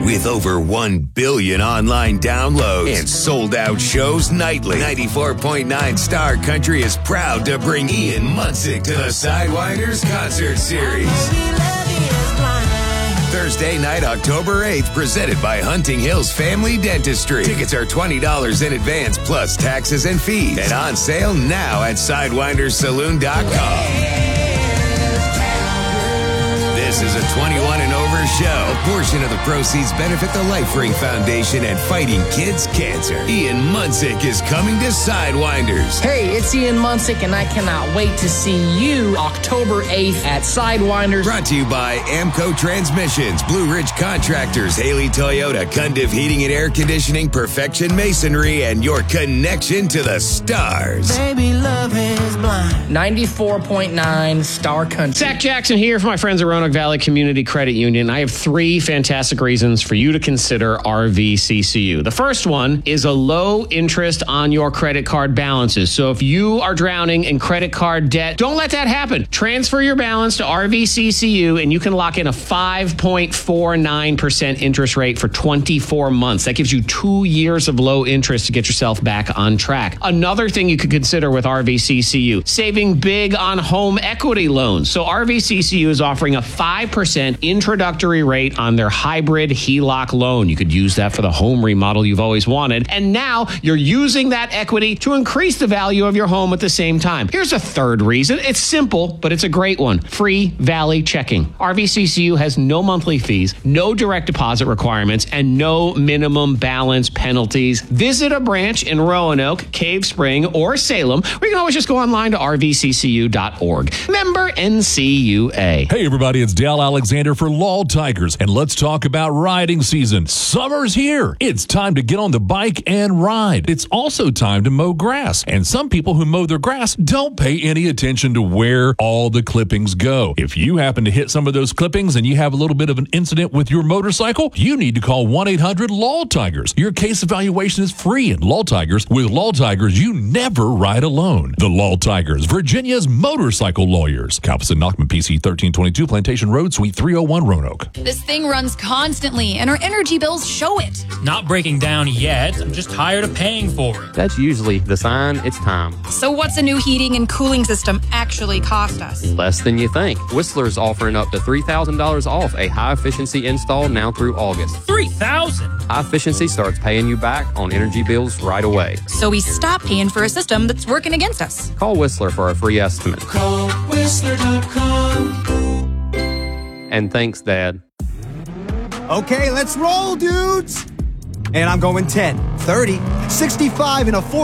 With over 1 billion online downloads and sold-out shows nightly, 94.9 Star Country is proud to bring Ian Munsick to the Sidewinders Concert Series. Thursday night, October 8th, presented by Hunting Hills Family Dentistry. Tickets are $20 in advance, plus taxes and fees. And on sale now at SidewindersSaloon.com. This is a 21 and over show. A portion of the proceeds benefit the Life Ring Foundation and Fighting Kids Cancer. Ian Munsick is coming to Sidewinders. Hey, it's Ian Munsick, and I cannot wait to see you October 8th at Sidewinders. Brought to you by Amco Transmissions, Blue Ridge Contractors, Haley Toyota, Cundiff Heating and Air Conditioning, Perfection Masonry, and your connection to the stars. Baby, love is blind. 94.9 Star Country. Zach Jackson here for my friends at Roanoke Valley Community Credit Union. I have 3 fantastic reasons for you to consider RVCCU. The first one is a low interest on your credit card balances. So if you are drowning in credit card debt, don't let that happen. Transfer your balance to RVCCU and you can lock in a 5.49% interest rate for 24 months. That gives you 2 years of low interest to get yourself back on track. Another thing you could consider with RVCCU, saving big on home equity loans. So RVCCU is offering a 5% introductory rate on their hybrid HELOC loan. You could use that for the home remodel you've always wanted. And now you're using that equity to increase the value of your home at the same time. Here's a third reason. It's simple, but it's a great one. Free Valley checking. RVCCU has no monthly fees, no direct deposit requirements, and no minimum balance penalties. Visit a branch in Roanoke, Cave Spring, or Salem, or you can always just go online to rvccu.org. Member NCUA. Hey everybody, it's Dale Alexander for Law Tigers, and let's talk about riding season. Summer's here. It's time to get on the bike and ride. It's also time to mow grass, and some people who mow their grass don't pay any attention to where all the clippings go. If you happen to hit some of those clippings and you have a little bit of an incident with your motorcycle, you need to call 1-800-LAW-TIGERS. Your case evaluation is free at Law Tigers. With Law Tigers, you never ride alone. The Law Tigers, Virginia's motorcycle lawyers. Kalfas and Nachman, PC 1322, Plantation Road, Suite 301, Roanoke. This thing runs constantly, and our energy bills show it. Not breaking down yet. I'm just tired of paying for it. That's usually the sign it's time. So what's a new heating and cooling system actually cost us? Less than you think. Whistler's offering up to $3,000 off a high-efficiency install now through August. $3,000? High efficiency starts paying you back on energy bills right away. So we stop paying for a system that's working against us. Call Whistler for a free estimate. Call Whistler.com. And thanks, Dad. Okay, let's roll, dudes. And I'm going 10, 30, 65, and a 40.